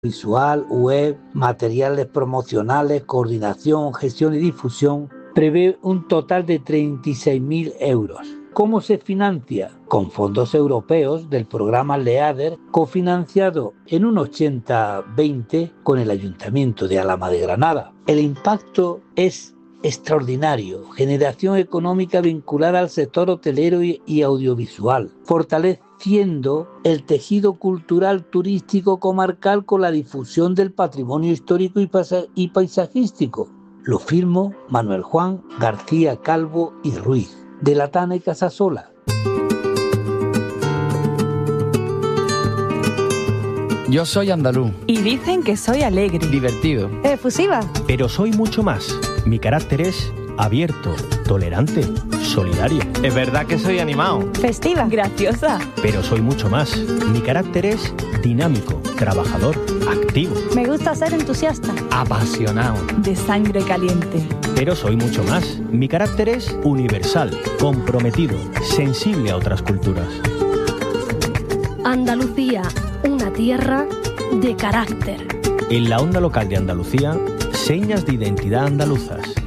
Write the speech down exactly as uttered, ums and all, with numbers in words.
visual, web, materiales promocionales, coordinación, gestión y difusión, prevé un total de treinta y seis mil euros. ¿Cómo se financia? Con fondos europeos del programa LEADER, cofinanciado en un ochenta veinte con el Ayuntamiento de Alhama de Granada. El impacto es extraordinario, generación económica vinculada al sector hotelero y, y audiovisual, fortaleciendo el tejido cultural turístico comarcal con la difusión del patrimonio histórico y, pasa, y paisajístico. Lo firmo Manuel Juan García Calvo y Ruiz, de La Tana y Casasola. Yo soy andaluz. Y dicen que soy alegre. Divertido. Efusiva. Pero soy mucho más. Mi carácter es abierto, tolerante, solidario. Es verdad que soy animado. Festiva. Graciosa. Pero soy mucho más. Mi carácter es dinámico, trabajador, activo. Me gusta ser entusiasta. Apasionado. De sangre caliente. Pero soy mucho más. Mi carácter es universal, comprometido, sensible a otras culturas. Andalucía, una tierra de carácter. En la onda local de Andalucía, señas de identidad andaluzas.